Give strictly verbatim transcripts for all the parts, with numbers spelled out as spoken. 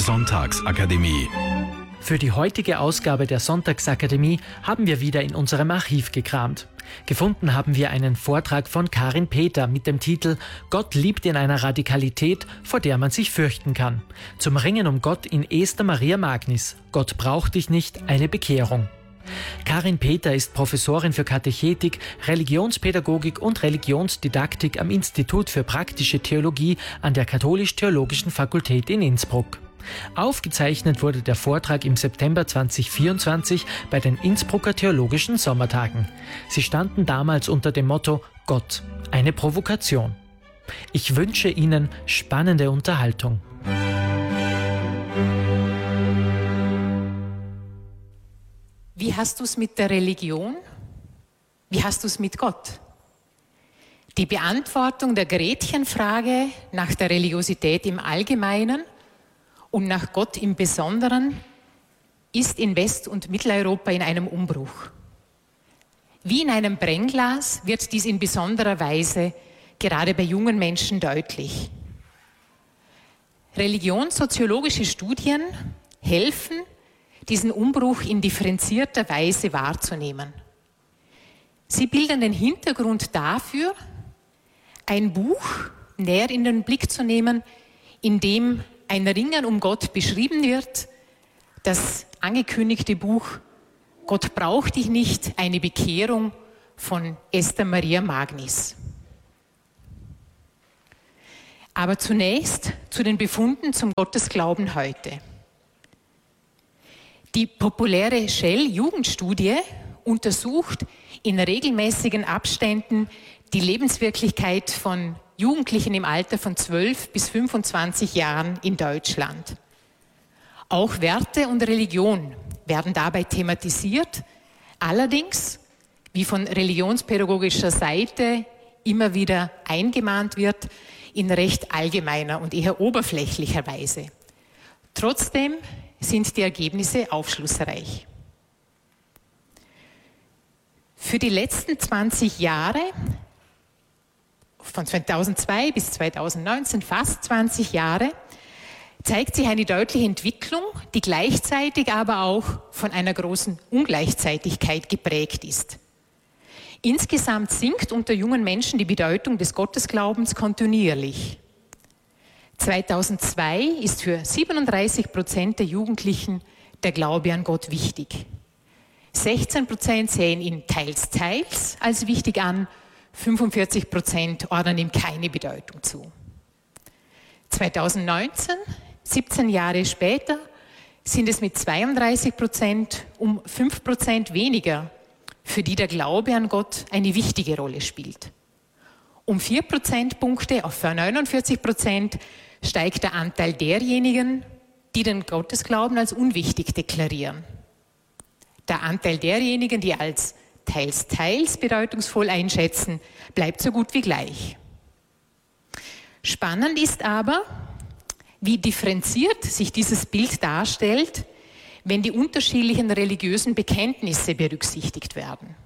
Sonntagsakademie. Für die heutige Ausgabe der Sonntagsakademie haben wir wieder in unserem Archiv gekramt. Gefunden haben wir einen Vortrag von Karin Peter mit dem Titel »Gott liebt in einer Radikalität, vor der man sich fürchten kann«. Zum Ringen um Gott in Esther Maria Magnis. Gott braucht dich nicht, eine Bekehrung. Karin Peter ist Professorin für Katechetik, Religionspädagogik und Religionsdidaktik am Institut für praktische Theologie an der Katholisch-Theologischen Fakultät in Innsbruck. Aufgezeichnet wurde der Vortrag im September zweitausendvierundzwanzig bei den Innsbrucker Theologischen Sommertagen. Sie standen damals unter dem Motto »Gott, eine Provokation«. Ich wünsche Ihnen spannende Unterhaltung. Wie hast du es mit der Religion? Wie hast du es mit Gott? Die Beantwortung der Gretchenfrage nach der Religiosität im Allgemeinen und nach Gott im Besonderen ist in West- und Mitteleuropa in einem Umbruch. Wie in einem Brennglas wird dies in besonderer Weise gerade bei jungen Menschen deutlich. Religionssoziologische Studien helfen, diesen Umbruch in differenzierter Weise wahrzunehmen. Sie bilden den Hintergrund dafür, ein Buch näher in den Blick zu nehmen, in dem ein Ringen um Gott beschrieben wird, das angekündigte Buch »Gott braucht dich nicht, eine Bekehrung« von Esther Maria Magnis. Aber zunächst zu den Befunden zum Gottesglauben heute. Die populäre Shell-Jugendstudie untersucht in regelmäßigen Abständen die Lebenswirklichkeit von Jugendlichen im Alter von zwölf bis fünfundzwanzig Jahren in Deutschland. Auch Werte und Religion werden dabei thematisiert, allerdings, wie von religionspädagogischer Seite immer wieder eingemahnt wird, in recht allgemeiner und eher oberflächlicher Weise. Trotzdem sind die Ergebnisse aufschlussreich. Für die letzten zwanzig Jahre, von zweitausendzwei bis zweitausendneunzehn, fast zwanzig Jahre, zeigt sich eine deutliche Entwicklung, die gleichzeitig aber auch von einer großen Ungleichzeitigkeit geprägt ist. Insgesamt sinkt unter jungen Menschen die Bedeutung des Gottesglaubens kontinuierlich. zweitausendzwei ist für siebenunddreißig Prozent der Jugendlichen der Glaube an Gott wichtig. sechzehn Prozent sehen ihn teils, teils als wichtig an, fünfundvierzig Prozent ordnen ihm keine Bedeutung zu. zweitausendneunzehn, siebzehn Jahre später, sind es mit zweiunddreißig Prozent um fünf Prozent weniger, für die der Glaube an Gott eine wichtige Rolle spielt. Um vier Prozentpunkte auf neunundvierzig Prozent steigt der Anteil derjenigen, die den Gottesglauben als unwichtig deklarieren. Der Anteil derjenigen, die als teils, teils bedeutungsvoll einschätzen, bleibt so gut wie gleich. Spannend ist aber, wie differenziert sich dieses Bild darstellt, wenn die unterschiedlichen religiösen Bekenntnisse berücksichtigt werden.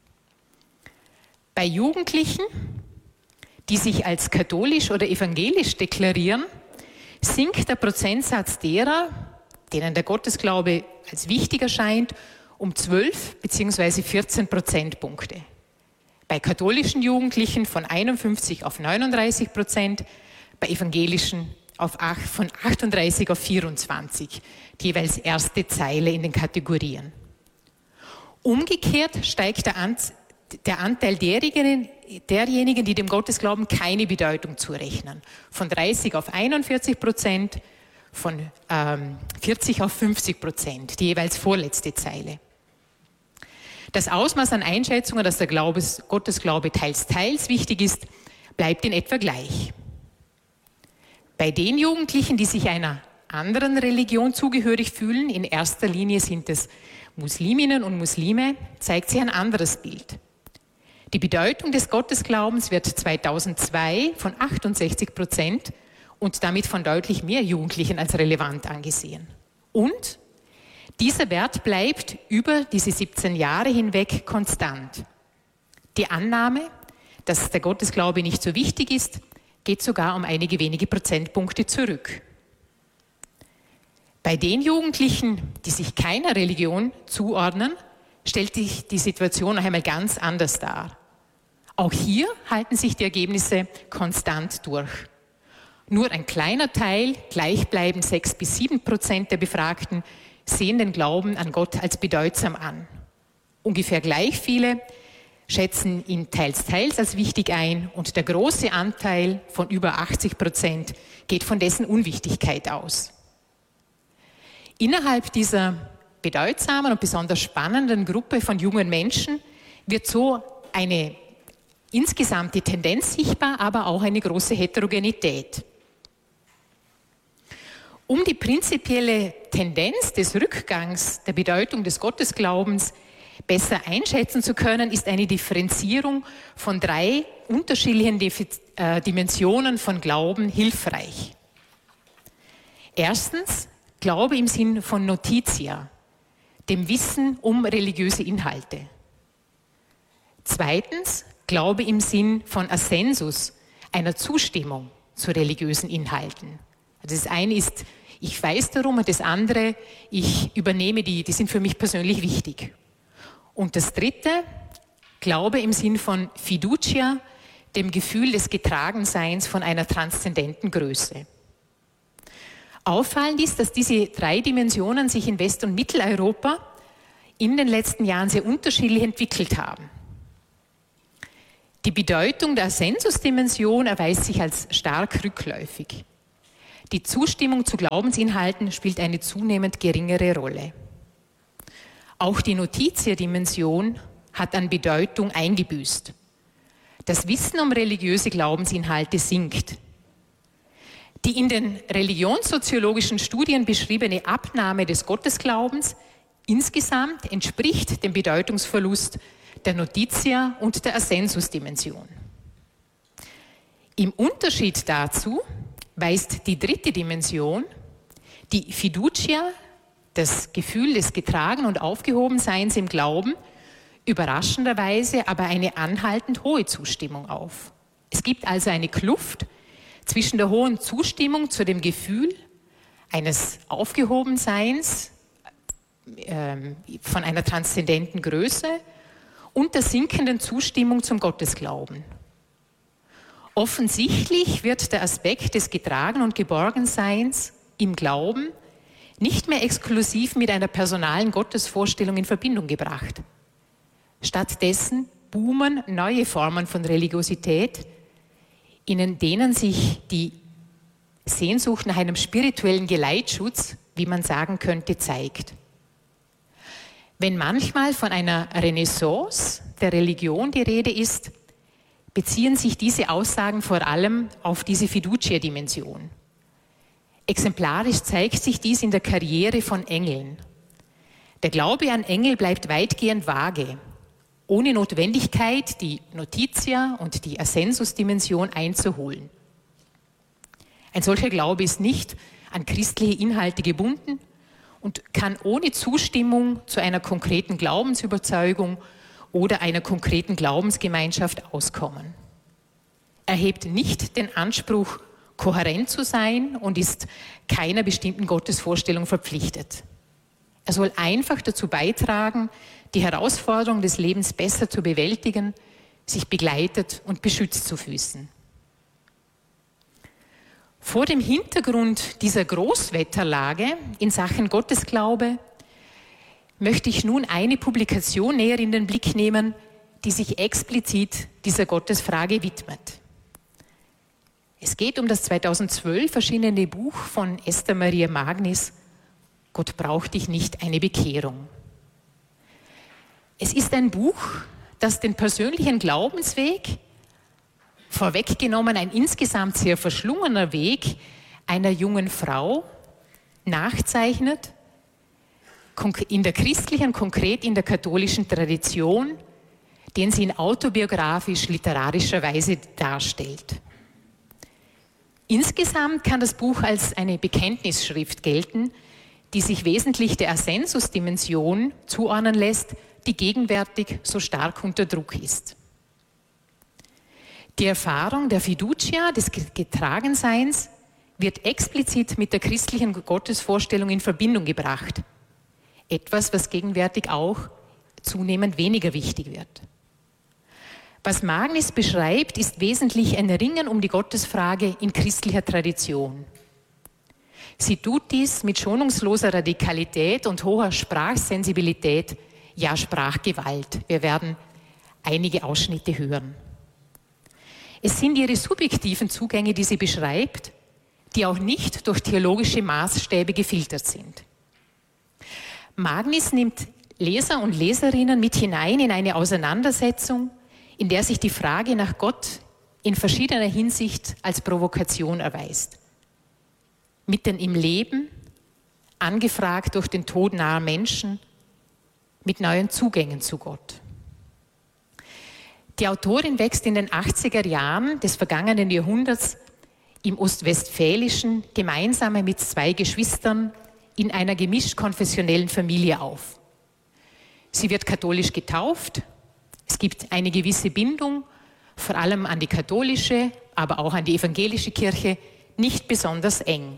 Bei Jugendlichen, die sich als katholisch oder evangelisch deklarieren, sinkt der Prozentsatz derer, denen der Gottesglaube als wichtig erscheint, um zwölf bzw. vierzehn Prozentpunkte. Bei katholischen Jugendlichen von einundfünfzig auf neununddreißig Prozent, bei evangelischen auf acht, von achtunddreißig auf vierundzwanzig, die jeweils erste Zeile in den Kategorien. Umgekehrt steigt der, Ant, der Anteil derjenigen, derjenigen, die dem Gottesglauben keine Bedeutung zurechnen, von dreißig auf einundvierzig Prozent, von ähm, vierzig auf fünfzig Prozent, die jeweils vorletzte Zeile. Das Ausmaß an Einschätzungen, dass der Glaubes, Gottesglaube teils, teils wichtig ist, bleibt in etwa gleich. Bei den Jugendlichen, die sich einer anderen Religion zugehörig fühlen, in erster Linie sind es Musliminnen und Muslime, zeigt sich ein anderes Bild. Die Bedeutung des Gottesglaubens wird zweitausendzwei von achtundsechzig Prozent und damit von deutlich mehr Jugendlichen als relevant angesehen. Und dieser Wert bleibt über diese siebzehn Jahre hinweg konstant. Die Annahme, dass der Gottesglaube nicht so wichtig ist, geht sogar um einige wenige Prozentpunkte zurück. Bei den Jugendlichen, die sich keiner Religion zuordnen, stellt sich die Situation noch einmal ganz anders dar. Auch hier halten sich die Ergebnisse konstant durch. Nur ein kleiner Teil, gleichbleibend sechs bis sieben Prozent der Befragten, sehen den Glauben an Gott als bedeutsam an. Ungefähr gleich viele schätzen ihn teils, teils als wichtig ein und der große Anteil von über achtzig Prozent geht von dessen Unwichtigkeit aus. Innerhalb dieser bedeutsamen und besonders spannenden Gruppe von jungen Menschen wird so eine insgesamte Tendenz sichtbar, aber auch eine große Heterogenität. Um die prinzipielle Tendenz des Rückgangs der Bedeutung des Gottesglaubens besser einschätzen zu können, ist eine Differenzierung von drei unterschiedlichen Dimensionen von Glauben hilfreich. Erstens, Glaube im Sinn von Notitia, dem Wissen um religiöse Inhalte. Zweitens, Glaube im Sinn von Assensus, einer Zustimmung zu religiösen Inhalten. Also das eine ist, ich weiß darum, und das andere, ich übernehme die, die sind für mich persönlich wichtig. Und das dritte, Glaube im Sinn von Fiducia, dem Gefühl des Getragenseins von einer transzendenten Größe. Auffallend ist, dass diese drei Dimensionen sich in West- und Mitteleuropa in den letzten Jahren sehr unterschiedlich entwickelt haben. Die Bedeutung der Assensus-Dimension erweist sich als stark rückläufig. Die Zustimmung zu Glaubensinhalten spielt eine zunehmend geringere Rolle. Auch die Notitia-Dimension hat an Bedeutung eingebüßt. Das Wissen um religiöse Glaubensinhalte sinkt. Die in den religionssoziologischen Studien beschriebene Abnahme des Gottesglaubens insgesamt entspricht dem Bedeutungsverlust der Notitia und der Assensus-Dimension. Im Unterschied dazu weist die dritte Dimension, die Fiducia, das Gefühl des Getragen- und Aufgehobenseins im Glauben, überraschenderweise aber eine anhaltend hohe Zustimmung auf. Es gibt also eine Kluft zwischen der hohen Zustimmung zu dem Gefühl eines Aufgehobenseins äh, von einer transzendenten Größe und der sinkenden Zustimmung zum Gottesglauben. Offensichtlich wird der Aspekt des Getragen- und Geborgenseins im Glauben nicht mehr exklusiv mit einer personalen Gottesvorstellung in Verbindung gebracht. Stattdessen boomen neue Formen von Religiosität, in denen sich die Sehnsucht nach einem spirituellen Geleitschutz, wie man sagen könnte, zeigt. Wenn manchmal von einer Renaissance der Religion die Rede ist, beziehen sich diese Aussagen vor allem auf diese Fiducia-Dimension. Exemplarisch zeigt sich dies in der Karriere von Engeln. Der Glaube an Engel bleibt weitgehend vage, ohne Notwendigkeit, die Notitia und die Assensus-Dimension einzuholen. Ein solcher Glaube ist nicht an christliche Inhalte gebunden und kann ohne Zustimmung zu einer konkreten Glaubensüberzeugung oder einer konkreten Glaubensgemeinschaft auskommen. Er hebt nicht den Anspruch, kohärent zu sein und ist keiner bestimmten Gottesvorstellung verpflichtet. Er soll einfach dazu beitragen, die Herausforderung des Lebens besser zu bewältigen, sich begleitet und beschützt zu fühlen. Vor dem Hintergrund dieser Großwetterlage in Sachen Gottesglaube möchte ich nun eine Publikation näher in den Blick nehmen, die sich explizit dieser Gottesfrage widmet. Es geht um das zweitausendzwölf erschienene Buch von Esther Maria Magnis, Gott braucht dich nicht, eine Bekehrung. Es ist ein Buch, das den persönlichen Glaubensweg, vorweggenommen ein insgesamt sehr verschlungener Weg einer jungen Frau, nachzeichnet, in der christlichen, konkret in der katholischen Tradition, den sie in autobiografisch-literarischer Weise darstellt. Insgesamt kann das Buch als eine Bekenntnisschrift gelten, die sich wesentlich der Assensus-Dimension zuordnen lässt, die gegenwärtig so stark unter Druck ist. Die Erfahrung der Fiducia, des Getragenseins, wird explizit mit der christlichen Gottesvorstellung in Verbindung gebracht. Etwas, was gegenwärtig auch zunehmend weniger wichtig wird. Was Magnis beschreibt, ist wesentlich ein Ringen um die Gottesfrage in christlicher Tradition. Sie tut dies mit schonungsloser Radikalität und hoher Sprachsensibilität, ja Sprachgewalt. Wir werden einige Ausschnitte hören. Es sind ihre subjektiven Zugänge, die sie beschreibt, die auch nicht durch theologische Maßstäbe gefiltert sind. Magnis nimmt Leser und Leserinnen mit hinein in eine Auseinandersetzung, in der sich die Frage nach Gott in verschiedener Hinsicht als Provokation erweist. Mitten im Leben, angefragt durch den Tod naher Menschen, mit neuen Zugängen zu Gott. Die Autorin wächst in den achtziger Jahren des vergangenen Jahrhunderts im Ostwestfälischen gemeinsam mit zwei Geschwistern in einer gemischt-konfessionellen Familie auf. Sie wird katholisch getauft. Es gibt eine gewisse Bindung, vor allem an die katholische, aber auch an die evangelische Kirche, nicht besonders eng.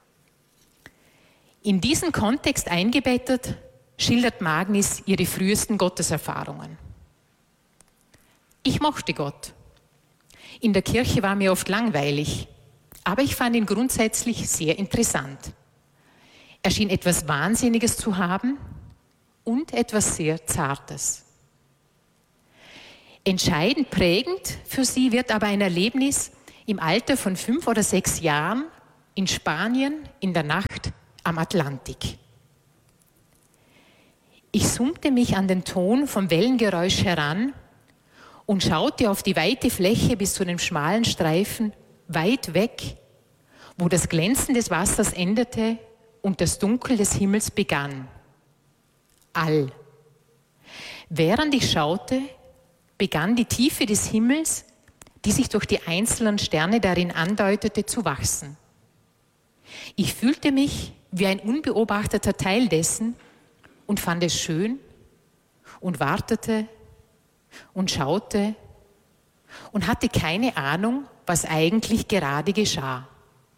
In diesen Kontext eingebettet, schildert Magnis ihre frühesten Gotteserfahrungen. Ich mochte Gott. In der Kirche war mir oft langweilig, aber ich fand ihn grundsätzlich sehr interessant. Er schien etwas Wahnsinniges zu haben und etwas sehr Zartes. Entscheidend prägend für sie wird aber ein Erlebnis im Alter von fünf oder sechs Jahren in Spanien in der Nacht am Atlantik. Ich summte mich an den Ton vom Wellengeräusch heran und schaute auf die weite Fläche bis zu dem schmalen Streifen weit weg, wo das Glänzen des Wassers endete und das Dunkel des Himmels begann. All. Während ich schaute, begann die Tiefe des Himmels, die sich durch die einzelnen Sterne darin andeutete, zu wachsen. Ich fühlte mich wie ein unbeobachteter Teil dessen und fand es schön und wartete und schaute und hatte keine Ahnung, was eigentlich gerade geschah.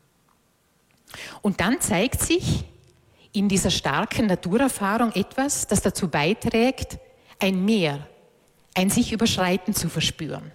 Und dann zeigt sich in dieser starken Naturerfahrung etwas, das dazu beiträgt, ein Mehr, ein sich überschreiten zu verspüren.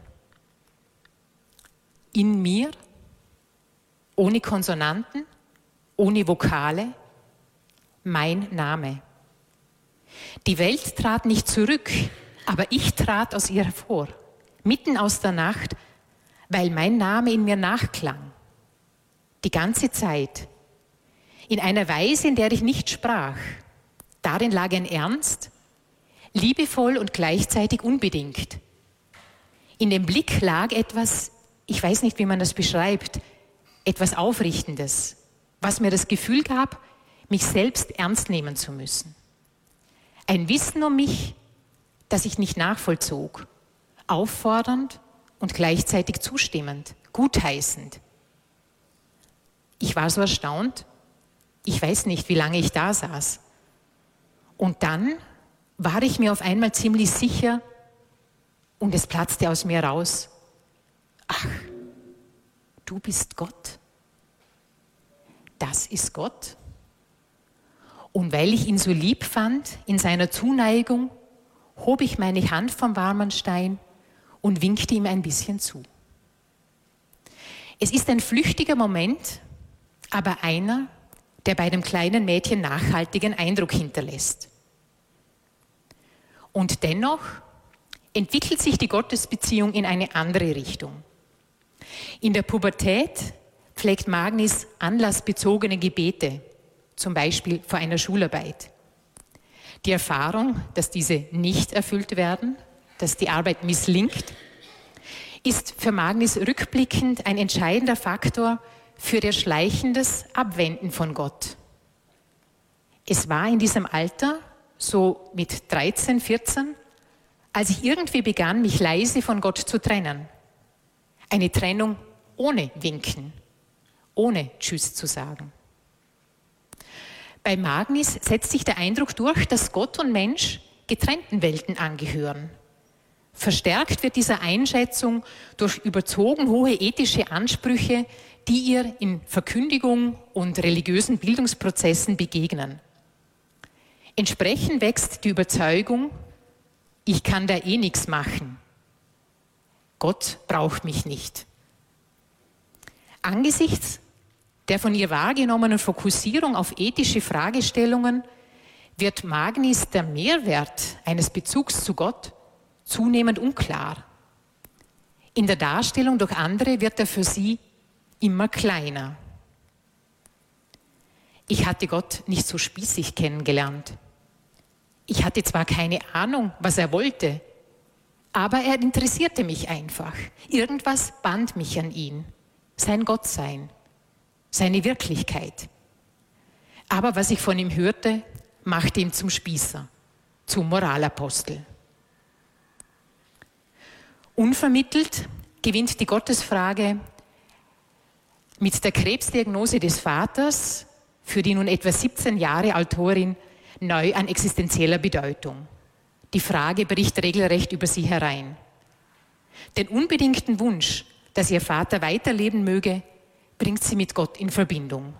In mir, ohne Konsonanten, ohne Vokale, mein Name. Die Welt trat nicht zurück, aber ich trat aus ihr hervor, mitten aus der Nacht, weil mein Name in mir nachklang. Die ganze Zeit. In einer Weise, in der ich nicht sprach. Darin lag ein Ernst, liebevoll und gleichzeitig unbedingt. In dem Blick lag etwas, ich weiß nicht, wie man das beschreibt, etwas Aufrichtendes, was mir das Gefühl gab, mich selbst ernst nehmen zu müssen. Ein Wissen um mich, das ich nicht nachvollzog, auffordernd und gleichzeitig zustimmend, gutheißend. Ich war so erstaunt, ich weiß nicht, wie lange ich da saß. Und dann war ich mir auf einmal ziemlich sicher und es platzte aus mir raus: Ach, du bist Gott. Das ist Gott. Und weil ich ihn so lieb fand in seiner Zuneigung, hob ich meine Hand vom warmen Stein und winkte ihm ein bisschen zu. Es ist ein flüchtiger Moment, aber einer, der bei dem kleinen Mädchen nachhaltigen Eindruck hinterlässt. Und dennoch entwickelt sich die Gottesbeziehung in eine andere Richtung. In der Pubertät pflegt Magnis anlassbezogene Gebete, zum Beispiel vor einer Schularbeit. Die Erfahrung, dass diese nicht erfüllt werden, dass die Arbeit misslingt, ist für Magnis rückblickend ein entscheidender Faktor für ihr schleichendes Abwenden von Gott. Es war in diesem Alter, so mit dreizehn, vierzehn, als ich irgendwie begann, mich leise von Gott zu trennen. Eine Trennung ohne Winken, ohne Tschüss zu sagen. Bei Magnis setzt sich der Eindruck durch, dass Gott und Mensch getrennten Welten angehören. Verstärkt wird diese Einschätzung durch überzogen hohe ethische Ansprüche, die ihr in Verkündigung und religiösen Bildungsprozessen begegnen. Entsprechend wächst die Überzeugung, ich kann da eh nichts machen. Gott braucht mich nicht. Angesichts der von ihr wahrgenommenen Fokussierung auf ethische Fragestellungen wird Magnis der Mehrwert eines Bezugs zu Gott zunehmend unklar. In der Darstellung durch andere wird er für sie immer kleiner. Ich hatte Gott nicht so spießig kennengelernt. Ich hatte zwar keine Ahnung, was er wollte, aber er interessierte mich einfach. Irgendwas band mich an ihn, sein Gottsein, seine Wirklichkeit. Aber was ich von ihm hörte, machte ihn zum Spießer, zum Moralapostel. Unvermittelt gewinnt die Gottesfrage mit der Krebsdiagnose des Vaters für die nun etwa siebzehn Jahre Autorin neu an existenzieller Bedeutung. Die Frage bricht regelrecht über sie herein. Den unbedingten Wunsch, dass ihr Vater weiterleben möge, bringt sie mit Gott in Verbindung.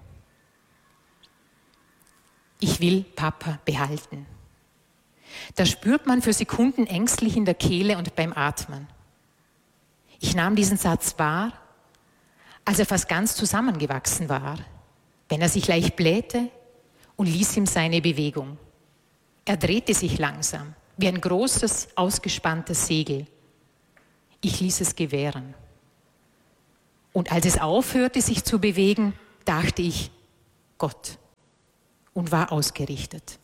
Ich will Papa behalten. Da spürt man für Sekunden ängstlich in der Kehle und beim Atmen. Ich nahm diesen Satz wahr, als er fast ganz zusammengewachsen war, wenn er sich leicht blähte und ließ ihm seine Bewegung. Er drehte sich langsam, wie ein großes, ausgespanntes Segel. Ich ließ es gewähren. Und als es aufhörte, sich zu bewegen, dachte ich, Gott, und war ausgerichtet.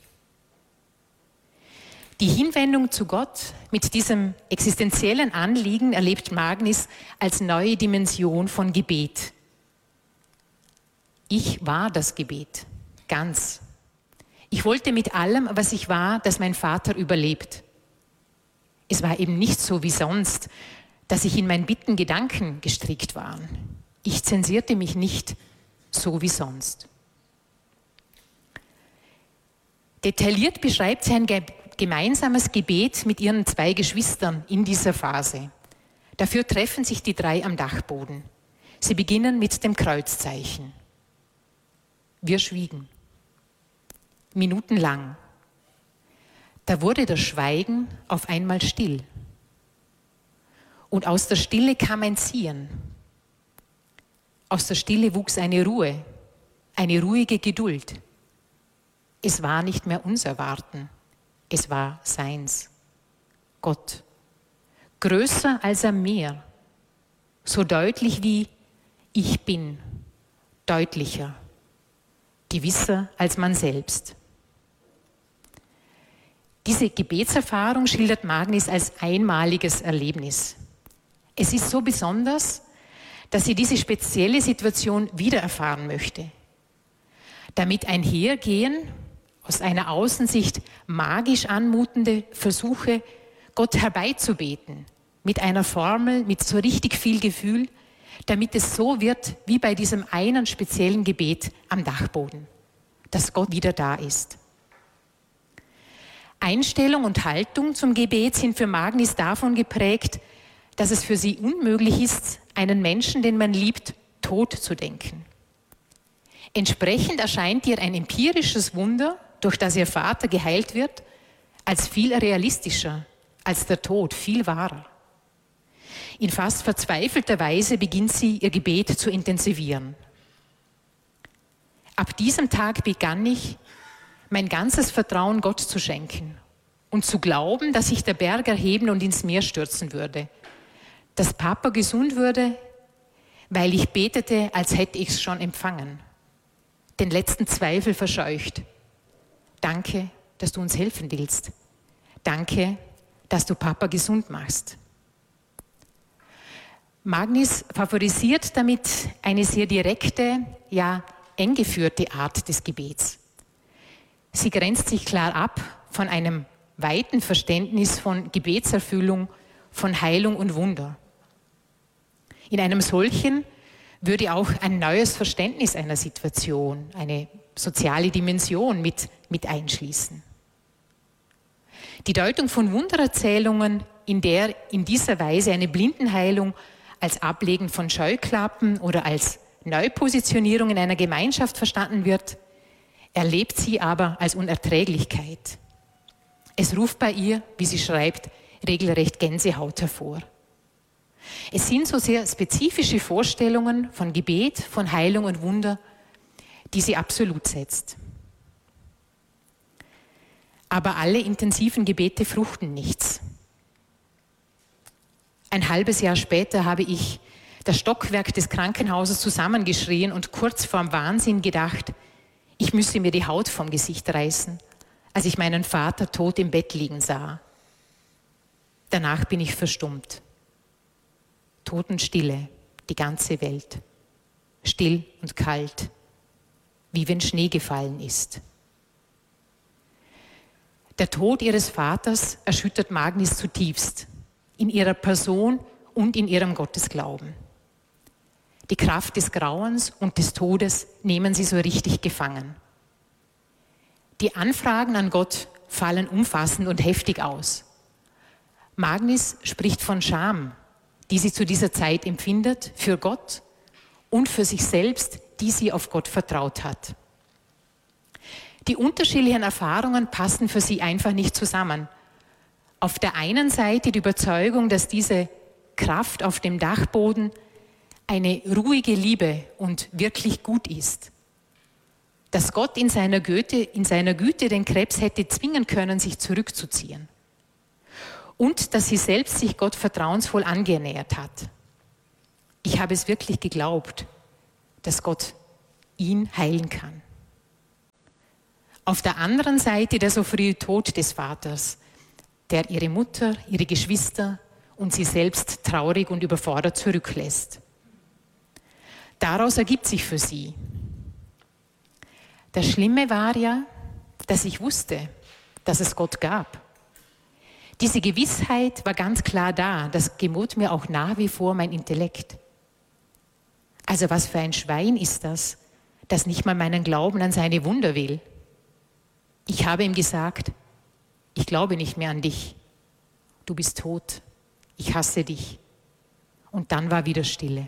Die Hinwendung zu Gott mit diesem existenziellen Anliegen erlebt Magnis als neue Dimension von Gebet. Ich war das Gebet, ganz. Ich wollte mit allem, was ich war, dass mein Vater überlebt. Es war eben nicht so wie sonst, dass ich in meinen Bitten Gedanken gestrickt waren. Ich zensierte mich nicht so wie sonst. Detailliert beschreibt sie ein gemeinsames Gebet mit ihren zwei Geschwistern in dieser Phase. Dafür treffen sich die drei am Dachboden. Sie beginnen mit dem Kreuzzeichen. Wir schwiegen. Minutenlang. Da wurde das Schweigen auf einmal still. Und aus der Stille kam ein Ziehen. Aus der Stille wuchs eine Ruhe, eine ruhige Geduld. Es war nicht mehr unser Warten, es war seins. Gott. Größer als am Meer. So deutlich wie ich bin. Deutlicher. Gewisser als man selbst. Diese Gebetserfahrung schildert Magnis als einmaliges Erlebnis. Es ist so besonders, dass sie diese spezielle Situation wiedererfahren möchte. Damit einhergehen, aus einer Außensicht magisch anmutende Versuche, Gott herbeizubeten, mit einer Formel, mit so richtig viel Gefühl, damit es so wird, wie bei diesem einen speziellen Gebet am Dachboden, dass Gott wieder da ist. Einstellung und Haltung zum Gebet sind für Magnis davon geprägt, dass es für sie unmöglich ist, einen Menschen, den man liebt, tot zu denken. Entsprechend erscheint ihr ein empirisches Wunder, durch das ihr Vater geheilt wird, als viel realistischer, als der Tod, viel wahrer. In fast verzweifelter Weise beginnt sie, ihr Gebet zu intensivieren. Ab diesem Tag begann ich, mein ganzes Vertrauen Gott zu schenken und zu glauben, dass sich der Berg erheben und ins Meer stürzen würde, dass Papa gesund würde, weil ich betete, als hätte ich es schon empfangen, den letzten Zweifel verscheucht. Danke, dass du uns helfen willst. Danke, dass du Papa gesund machst. Magnis favorisiert damit eine sehr direkte, ja eng geführte Art des Gebets. Sie grenzt sich klar ab von einem weiten Verständnis von Gebetserfüllung, von Heilung und Wunder. In einem solchen würde auch ein neues Verständnis einer Situation, eine soziale Dimension mit, mit einschließen. Die Deutung von Wundererzählungen, in der in dieser Weise eine Blindenheilung als Ablegen von Scheuklappen oder als Neupositionierung in einer Gemeinschaft verstanden wird, erlebt sie aber als Unerträglichkeit. Es ruft bei ihr, wie sie schreibt, regelrecht Gänsehaut hervor. Es sind so sehr spezifische Vorstellungen von Gebet, von Heilung und Wunder, die sie absolut setzt. Aber alle intensiven Gebete fruchten nichts. Ein halbes Jahr später habe ich das Stockwerk des Krankenhauses zusammengeschrien und kurz vorm Wahnsinn gedacht, ich müsse mir die Haut vom Gesicht reißen, als ich meinen Vater tot im Bett liegen sah. Danach bin ich verstummt. Totenstille, die ganze Welt. Still und kalt, wie wenn Schnee gefallen ist. Der Tod ihres Vaters erschüttert Magnis zutiefst, in ihrer Person und in ihrem Gottesglauben. Die Kraft des Grauens und des Todes nehmen sie so richtig gefangen. Die Anfragen an Gott fallen umfassend und heftig aus. Magnis spricht von Scham, die sie zu dieser Zeit empfindet, für Gott und für sich selbst, die sie auf Gott vertraut hat. Die unterschiedlichen Erfahrungen passen für sie einfach nicht zusammen. Auf der einen Seite die Überzeugung, dass diese Kraft auf dem Dachboden eine ruhige Liebe und wirklich gut ist. Dass Gott in seiner Güte, in seiner Güte den Krebs hätte zwingen können, sich zurückzuziehen. Und dass sie selbst sich Gott vertrauensvoll angenähert hat. Ich habe es wirklich geglaubt, dass Gott ihn heilen kann. Auf der anderen Seite der so frühe Tod des Vaters, der ihre Mutter, ihre Geschwister und sie selbst traurig und überfordert zurücklässt. Daraus ergibt sich für sie. Das Schlimme war ja, dass ich wusste, dass es Gott gab. Diese Gewissheit war ganz klar da, das gebot mir auch nach wie vor mein Intellekt. Also was für ein Schwein ist das, das nicht mal meinen Glauben an seine Wunder will. Ich habe ihm gesagt, ich glaube nicht mehr an dich. Du bist tot. Ich hasse dich. Und dann war wieder Stille.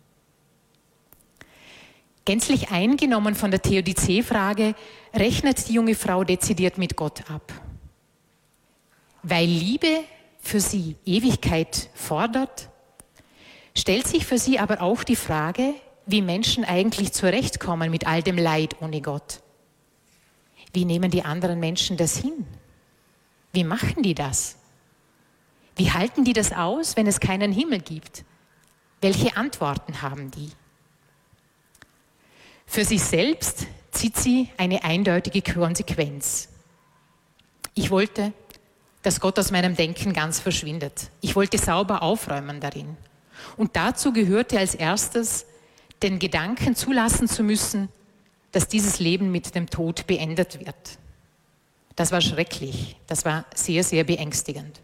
Gänzlich eingenommen von der Theodizee-Frage rechnet die junge Frau dezidiert mit Gott ab. Weil Liebe für sie Ewigkeit fordert, stellt sich für sie aber auch die Frage, wie Menschen eigentlich zurechtkommen mit all dem Leid ohne Gott. Wie nehmen die anderen Menschen das hin? Wie machen die das? Wie halten die das aus, wenn es keinen Himmel gibt? Welche Antworten haben die? Für sich selbst zieht sie eine eindeutige Konsequenz. Ich wollte, dass Gott aus meinem Denken ganz verschwindet. Ich wollte sauber aufräumen darin. Und dazu gehörte als erstes, den Gedanken zulassen zu müssen, dass dieses Leben mit dem Tod beendet wird. Das war schrecklich, das war sehr, sehr beängstigend.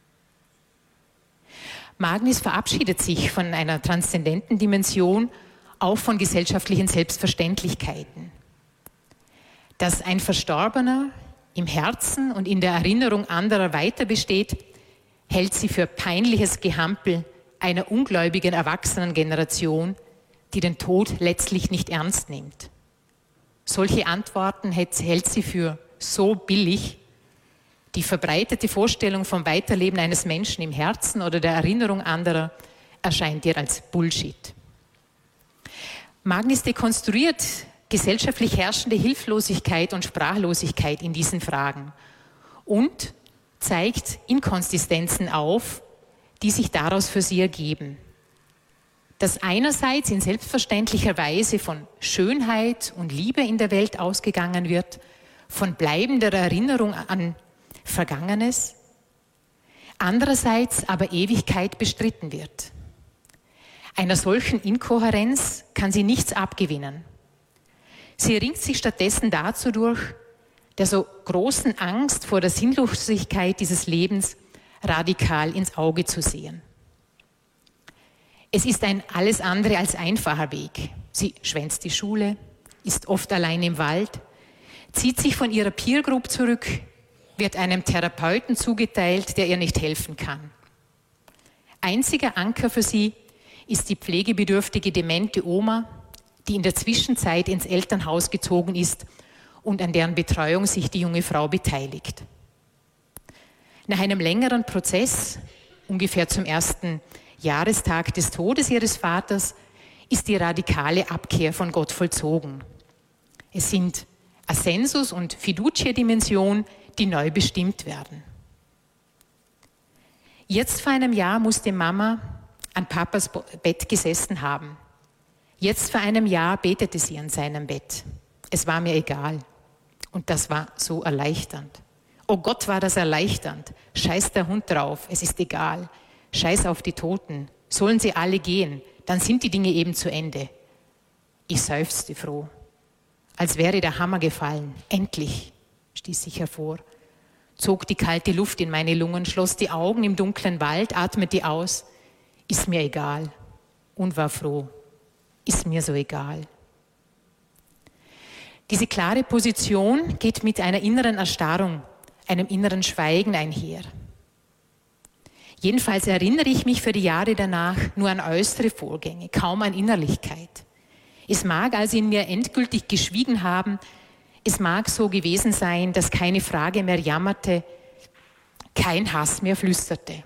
Magnis verabschiedet sich von einer transzendenten Dimension, auch von gesellschaftlichen Selbstverständlichkeiten. Dass ein Verstorbener im Herzen und in der Erinnerung anderer weiter besteht, hält sie für peinliches Gehampel einer ungläubigen Erwachsenengeneration, die den Tod letztlich nicht ernst nimmt. Solche Antworten hält sie für so billig. Die verbreitete Vorstellung vom Weiterleben eines Menschen im Herzen oder der Erinnerung anderer erscheint ihr als Bullshit. Magnis dekonstruiert gesellschaftlich herrschende Hilflosigkeit und Sprachlosigkeit in diesen Fragen und zeigt Inkonsistenzen auf, die sich daraus für sie ergeben. Dass einerseits in selbstverständlicher Weise von Schönheit und Liebe in der Welt ausgegangen wird, von bleibender Erinnerung an Vergangenes, andererseits aber Ewigkeit bestritten wird. Einer solchen Inkohärenz kann sie nichts abgewinnen. Sie ringt sich stattdessen dazu durch, der so großen Angst vor der Sinnlosigkeit dieses Lebens radikal ins Auge zu sehen. Es ist ein alles andere als einfacher Weg. Sie schwänzt die Schule, ist oft allein im Wald, zieht sich von ihrer Peer Group zurück, wird einem Therapeuten zugeteilt, der ihr nicht helfen kann. Einziger Anker für sie ist die pflegebedürftige demente Oma, die in der Zwischenzeit ins Elternhaus gezogen ist und an deren Betreuung sich die junge Frau beteiligt. Nach einem längeren Prozess, ungefähr zum ersten Jahrestag des Todes ihres Vaters, ist die radikale Abkehr von Gott vollzogen. Es sind Ascensus und Fiducia-Dimension, die neu bestimmt werden. Jetzt vor einem Jahr musste Mama an Papas Bett gesessen haben. Jetzt vor einem Jahr betete sie an seinem Bett. Es war mir egal. Und das war so erleichternd. Oh Gott, war das erleichternd. Scheiß der Hund drauf, es ist egal. Scheiß auf die Toten. Sollen sie alle gehen, dann sind die Dinge eben zu Ende. Ich seufzte froh. Als wäre der Hammer gefallen. Endlich, stieß ich hervor. Zog die kalte Luft in meine Lungen, schloss die Augen im dunklen Wald, atmete aus. Ist mir egal. Und war froh. Ist mir so egal. Diese klare Position geht mit einer inneren Erstarrung, einem inneren Schweigen einher. Jedenfalls erinnere ich mich für die Jahre danach nur an äußere Vorgänge, kaum an Innerlichkeit. Es mag also in mir endgültig geschwiegen haben, es mag so gewesen sein, dass keine Frage mehr jammerte, kein Hass mehr flüsterte.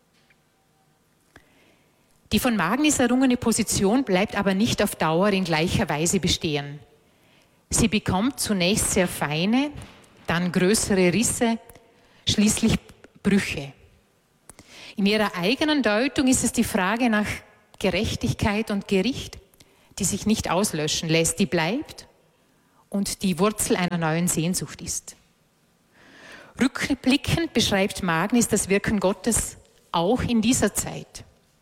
Die von Magnis errungene Position bleibt aber nicht auf Dauer in gleicher Weise bestehen. Sie bekommt zunächst sehr feine, dann größere Risse, schließlich Brüche. In ihrer eigenen Deutung ist es die Frage nach Gerechtigkeit und Gericht, die sich nicht auslöschen lässt, die bleibt und die Wurzel einer neuen Sehnsucht ist. Rückblickend beschreibt Magnis das Wirken Gottes auch in dieser Zeit.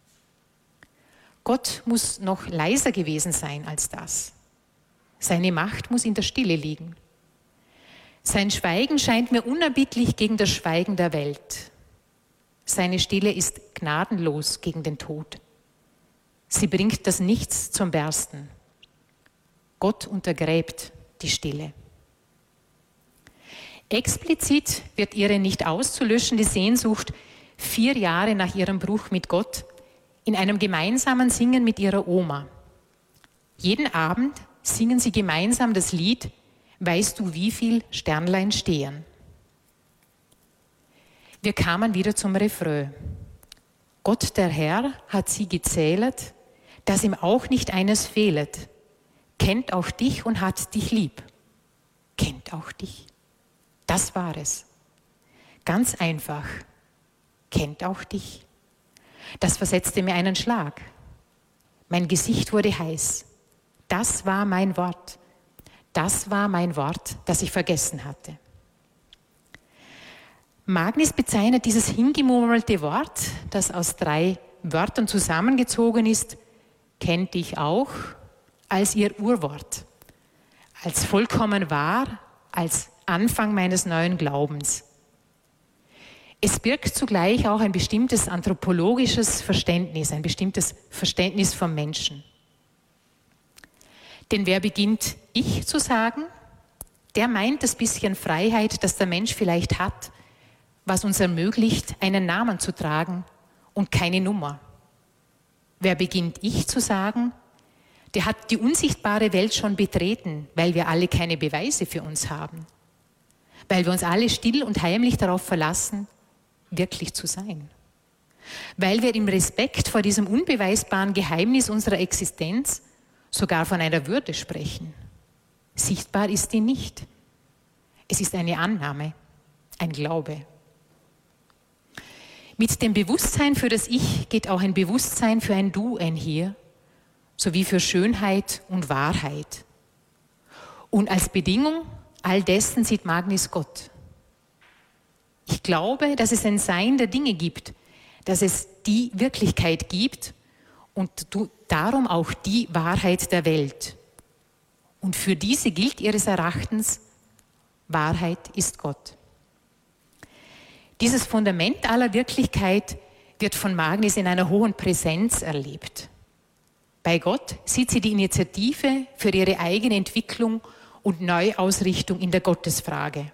Gott muss noch leiser gewesen sein als das. Seine Macht muss in der Stille liegen. Sein Schweigen scheint mir unerbittlich gegen das Schweigen der Welt. Seine Stille ist gnadenlos gegen den Tod. Sie bringt das Nichts zum Bersten. Gott untergräbt die Stille. Explizit wird ihre nicht auszulöschende Sehnsucht vier Jahre nach ihrem Bruch mit Gott in einem gemeinsamen Singen mit ihrer Oma. Jeden Abend singen sie gemeinsam das Lied »Weißt du, wie viel Sternlein stehen?« Wir kamen wieder zum Refrain. Gott, der Herr, hat sie gezählet, dass ihm auch nicht eines fehlet. Kennt auch dich und hat dich lieb. Kennt auch dich. Das war es. Ganz einfach. Kennt auch dich. Das versetzte mir einen Schlag. Mein Gesicht wurde heiß. Das war mein Wort. Das war mein Wort, das ich vergessen hatte. Magnis bezeichnet dieses hingemurmelte Wort, das aus drei Wörtern zusammengezogen ist, kennt dich auch, als ihr Urwort, als vollkommen wahr, als Anfang meines neuen Glaubens. Es birgt zugleich auch ein bestimmtes anthropologisches Verständnis, ein bestimmtes Verständnis vom Menschen. Denn wer beginnt, ich zu sagen, der meint das bisschen Freiheit, das der Mensch vielleicht hat, was uns ermöglicht, einen Namen zu tragen und keine Nummer. Wer beginnt, ich zu sagen, der hat die unsichtbare Welt schon betreten, weil wir alle keine Beweise für uns haben. Weil wir uns alle still und heimlich darauf verlassen, wirklich zu sein. Weil wir im Respekt vor diesem unbeweisbaren Geheimnis unserer Existenz sogar von einer Würde sprechen. Sichtbar ist die nicht. Es ist eine Annahme, ein Glaube. Mit dem Bewusstsein für das Ich geht auch ein Bewusstsein für ein Du einher, sowie für Schönheit und Wahrheit. Und als Bedingung all dessen sieht Magnis Gott. Ich glaube, dass es ein Sein der Dinge gibt, dass es die Wirklichkeit gibt und darum auch die Wahrheit der Welt. Und für diese gilt ihres Erachtens, Wahrheit ist Gott. Dieses Fundament aller Wirklichkeit wird von Magnis in einer hohen Präsenz erlebt. Bei Gott sieht sie die Initiative für ihre eigene Entwicklung und Neuausrichtung in der Gottesfrage.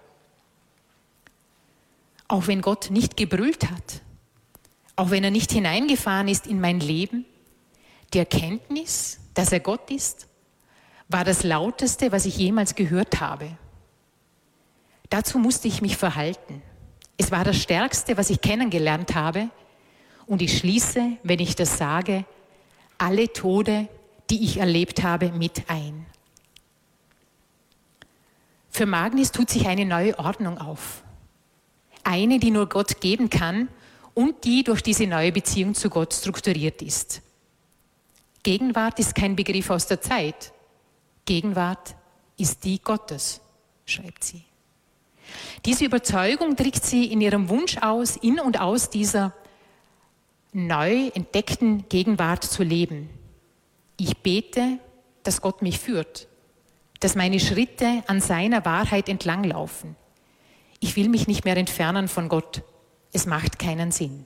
Auch wenn Gott nicht gebrüllt hat, auch wenn er nicht hineingefahren ist in mein Leben, die Erkenntnis, dass er Gott ist, war das Lauteste, was ich jemals gehört habe. Dazu musste ich mich verhalten. Es war das Stärkste, was ich kennengelernt habe. Und ich schließe, wenn ich das sage, alle Tode, die ich erlebt habe, mit ein. Für Magnis tut sich eine neue Ordnung auf. Eine, die nur Gott geben kann und die durch diese neue Beziehung zu Gott strukturiert ist. Gegenwart ist kein Begriff aus der Zeit. Gegenwart ist die Gottes, schreibt sie. Diese Überzeugung drückt sie in ihrem Wunsch aus, in und aus dieser neu entdeckten Gegenwart zu leben. Ich bete, dass Gott mich führt, dass meine Schritte an seiner Wahrheit entlanglaufen. Ich will mich nicht mehr entfernen von Gott. Es macht keinen Sinn.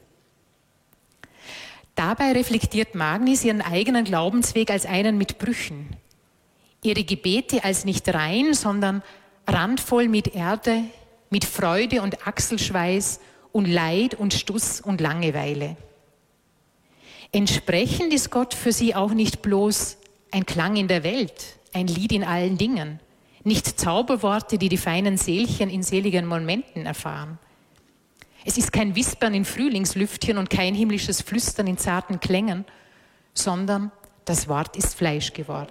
Dabei reflektiert Magnis ihren eigenen Glaubensweg als einen mit Brüchen. Ihre Gebete als nicht rein, sondern randvoll mit Erde, mit Freude und Achselschweiß und Leid und Stuss und Langeweile. Entsprechend ist Gott für sie auch nicht bloß ein Klang in der Welt, ein Lied in allen Dingen, nicht Zauberworte, die die feinen Seelchen in seligen Momenten erfahren. Es ist kein Wispern in Frühlingslüftchen und kein himmlisches Flüstern in zarten Klängen, sondern das Wort ist Fleisch geworden.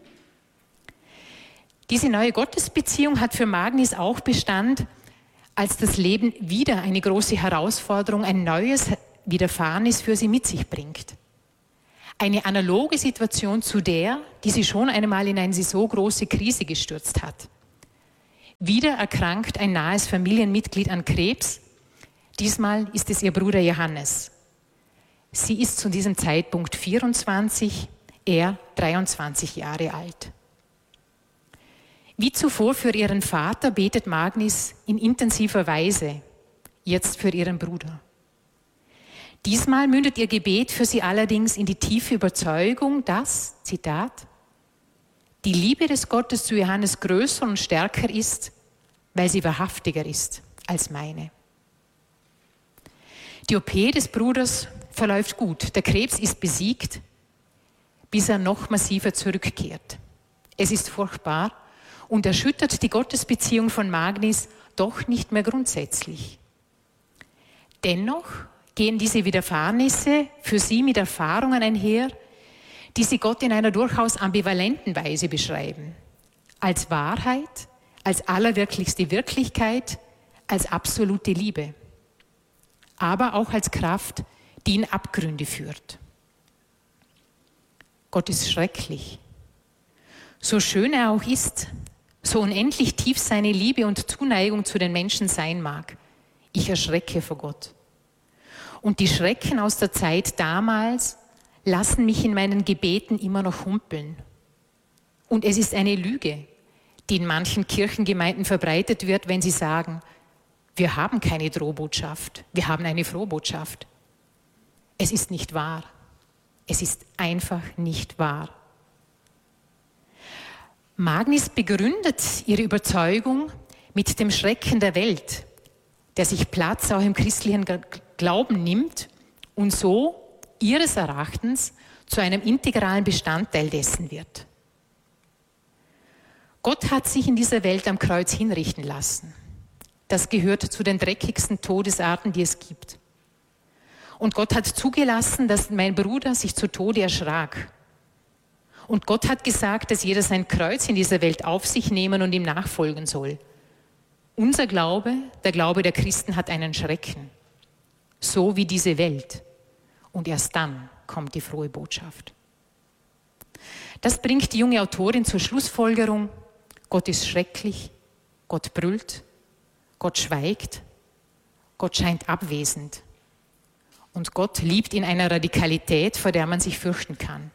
Diese neue Gottesbeziehung hat für Magnis auch Bestand, als das Leben wieder eine große Herausforderung, ein neues Widerfahrenes für sie mit sich bringt. Eine analoge Situation zu der, die sie schon einmal in eine so große Krise gestürzt hat. Wieder erkrankt ein nahes Familienmitglied an Krebs. Diesmal ist es ihr Bruder Johannes. Sie ist zu diesem Zeitpunkt vierundzwanzig, er dreiundzwanzig Jahre alt. Wie zuvor für ihren Vater betet Magnis in intensiver Weise, jetzt für ihren Bruder. Diesmal mündet ihr Gebet für sie allerdings in die tiefe Überzeugung, dass, Zitat, die Liebe des Gottes zu Johannes größer und stärker ist, weil sie wahrhaftiger ist als meine. Die O P des Bruders verläuft gut. Der Krebs ist besiegt, bis er noch massiver zurückkehrt. Es ist furchtbar und erschüttert die Gottesbeziehung von Magnis doch nicht mehr grundsätzlich. Dennoch gehen diese Widerfahrnisse für sie mit Erfahrungen einher, die sie Gott in einer durchaus ambivalenten Weise beschreiben. Als Wahrheit, als allerwirklichste Wirklichkeit, als absolute Liebe. Aber auch als Kraft, die in Abgründe führt. Gott ist schrecklich. So schön er auch ist, so unendlich tief seine Liebe und Zuneigung zu den Menschen sein mag, ich erschrecke vor Gott. Und die Schrecken aus der Zeit damals lassen mich in meinen Gebeten immer noch humpeln. Und es ist eine Lüge, die in manchen Kirchengemeinden verbreitet wird, wenn sie sagen, wir haben keine Drohbotschaft, wir haben eine Frohbotschaft. Es ist nicht wahr. Es ist einfach nicht wahr. Magnis begründet ihre Überzeugung mit dem Schrecken der Welt, der sich Platz auch im christlichen Glauben nimmt und so ihres Erachtens zu einem integralen Bestandteil dessen wird. Gott hat sich in dieser Welt am Kreuz hinrichten lassen. Das gehört zu den dreckigsten Todesarten, die es gibt. Und Gott hat zugelassen, dass mein Bruder sich zu Tode erschrak. Und Gott hat gesagt, dass jeder sein Kreuz in dieser Welt auf sich nehmen und ihm nachfolgen soll. Unser Glaube, der Glaube der Christen, hat einen Schrecken. So wie diese Welt. Und erst dann kommt die frohe Botschaft. Das bringt die junge Autorin zur Schlussfolgerung, Gott ist schrecklich, Gott brüllt, Gott schweigt, Gott scheint abwesend. Und Gott liebt in einer Radikalität, vor der man sich fürchten kann.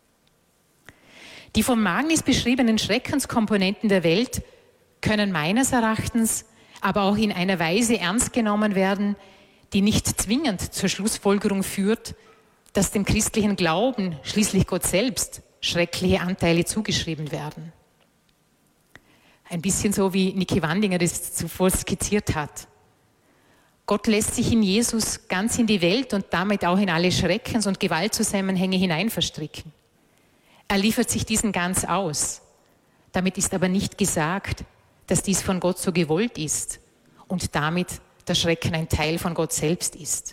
Die von Magnis beschriebenen Schreckenskomponenten der Welt können meines Erachtens aber auch in einer Weise ernst genommen werden, die nicht zwingend zur Schlussfolgerung führt, dass dem christlichen Glauben schließlich Gott selbst schreckliche Anteile zugeschrieben werden. Ein bisschen so, wie Niki Wandinger das zuvor skizziert hat. Gott lässt sich in Jesus ganz in die Welt und damit auch in alle Schreckens- und Gewaltzusammenhänge hinein verstricken. Er liefert sich diesen ganz aus. Damit ist aber nicht gesagt, dass dies von Gott so gewollt ist und damit der Schrecken ein Teil von Gott selbst ist.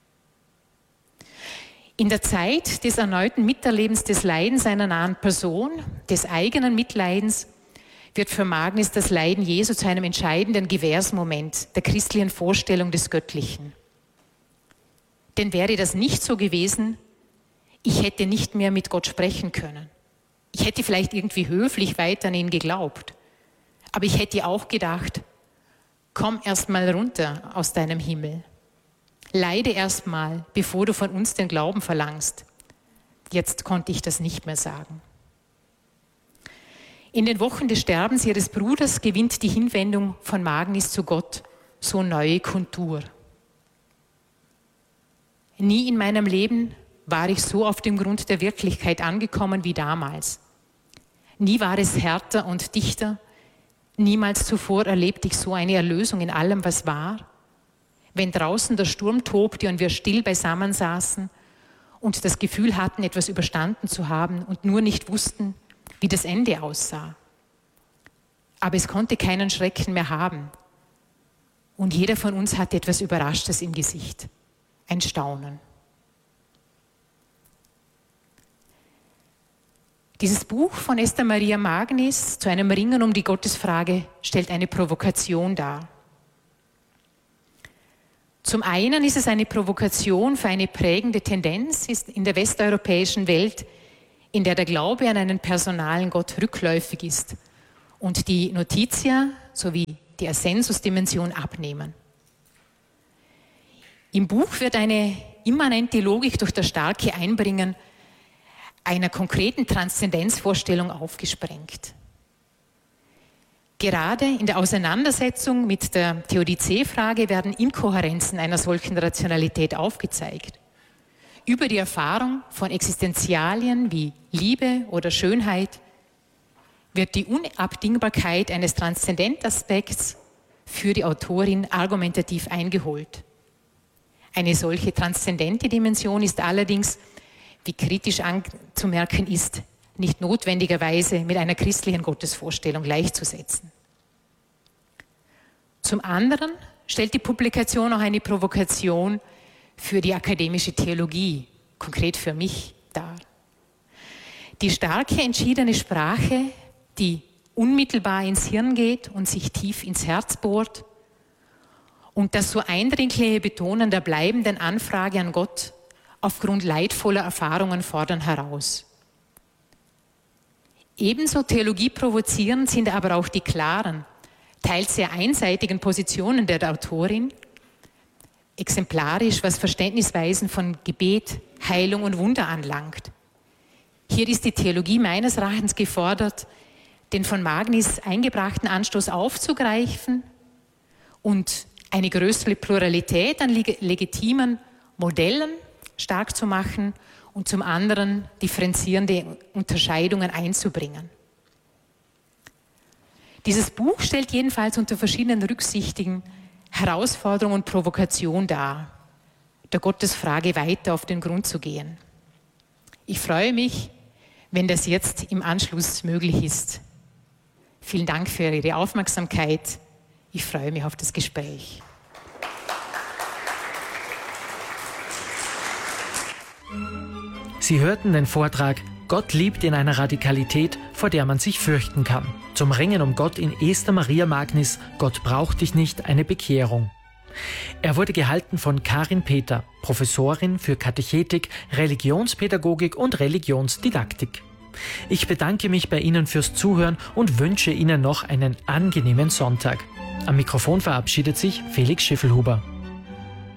In der Zeit des erneuten Miterlebens des Leidens einer nahen Person, des eigenen Mitleidens, wird für Magnus das Leiden Jesu zu einem entscheidenden Gewährsmoment der christlichen Vorstellung des Göttlichen. Denn wäre das nicht so gewesen, ich hätte nicht mehr mit Gott sprechen können. Ich hätte vielleicht irgendwie höflich weiter an ihn geglaubt, aber ich hätte auch gedacht, komm erst mal runter aus deinem Himmel. Leide erst mal, bevor du von uns den Glauben verlangst. Jetzt konnte ich das nicht mehr sagen. In den Wochen des Sterbens ihres Bruders gewinnt die Hinwendung von Magnus zu Gott so neue Kontur. Nie in meinem Leben war ich so auf dem Grund der Wirklichkeit angekommen wie damals. Nie war es härter und dichter. Niemals zuvor erlebte ich so eine Erlösung in allem, was war. Wenn draußen der Sturm tobte und wir still beisammen saßen und das Gefühl hatten, etwas überstanden zu haben und nur nicht wussten, wie das Ende aussah. Aber es konnte keinen Schrecken mehr haben. Und jeder von uns hatte etwas Überraschtes im Gesicht. Ein Staunen. Dieses Buch von Esther Maria Magnus zu einem Ringen um die Gottesfrage stellt eine Provokation dar. Zum einen ist es eine Provokation für eine prägende Tendenz in der westeuropäischen Welt, in der der Glaube an einen personalen Gott rückläufig ist und die Notitia sowie die Ascensus-Dimension abnehmen. Im Buch wird eine immanente Logik durch das starke Einbringen einer konkreten Transzendenzvorstellung aufgesprengt. Gerade in der Auseinandersetzung mit der Theodizee-Frage werden Inkohärenzen einer solchen Rationalität aufgezeigt. Über die Erfahrung von Existenzialien wie Liebe oder Schönheit wird die Unabdingbarkeit eines Transzendentaspekts für die Autorin argumentativ eingeholt. Eine solche transzendente Dimension ist allerdings, wie kritisch anzumerken ist, nicht notwendigerweise mit einer christlichen Gottesvorstellung gleichzusetzen. Zum anderen stellt die Publikation auch eine Provokation für die akademische Theologie, konkret für mich, dar. Die starke, entschiedene Sprache, die unmittelbar ins Hirn geht und sich tief ins Herz bohrt, und das so eindringliche Betonen der bleibenden Anfrage an Gott aufgrund leidvoller Erfahrungen fordern heraus. Ebenso theologieprovozierend sind aber auch die klaren, teils sehr einseitigen Positionen der Autorin, exemplarisch, was Verständnisweisen von Gebet, Heilung und Wunder anlangt. Hier ist die Theologie meines Erachtens gefordert, den von Magnus eingebrachten Anstoß aufzugreifen und eine größere Pluralität an leg- legitimen Modellen stark zu machen und zum anderen differenzierende Unterscheidungen einzubringen. Dieses Buch stellt jedenfalls unter verschiedenen Rücksichten Herausforderung und Provokation dar, der Gottesfrage weiter auf den Grund zu gehen. Ich freue mich, wenn das jetzt im Anschluss möglich ist. Vielen Dank für Ihre Aufmerksamkeit. Ich freue mich auf das Gespräch. Sie hörten den Vortrag Gott liebt in einer Radikalität, vor der man sich fürchten kann. Zum Ringen um Gott in Esther Maria Magnus, Gott braucht dich nicht, eine Bekehrung. Er wurde gehalten von Karin Peter, Professorin für Katechetik, Religionspädagogik und Religionsdidaktik. Ich bedanke mich bei Ihnen fürs Zuhören und wünsche Ihnen noch einen angenehmen Sonntag. Am Mikrofon verabschiedet sich Felix Schiffelhuber.